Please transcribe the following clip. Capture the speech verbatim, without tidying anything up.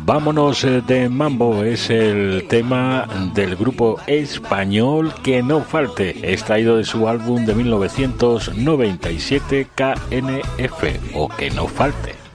Vámonos de mambo es el tema del grupo español Que no falte, extraído de su álbum de mil novecientos noventa y siete K N F o Que no falte.